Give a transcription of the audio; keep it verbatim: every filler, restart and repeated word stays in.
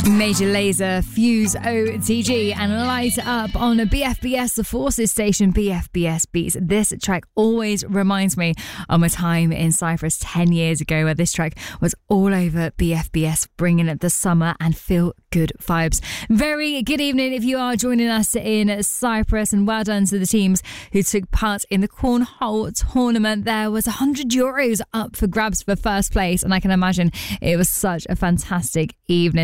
Major Lazer, Fuse O T G and Light Up on a B F B S, the Forces station, B F B S Beats. This track always reminds me of my time in Cyprus ten years ago, where this track was all over B F B S, bringing up the summer and feel good vibes. Very good evening if you are joining us in Cyprus, and well done to the teams who took part in the cornhole tournament. There was one hundred euros up for grabs for first place, and I can imagine it was such a fantastic evening.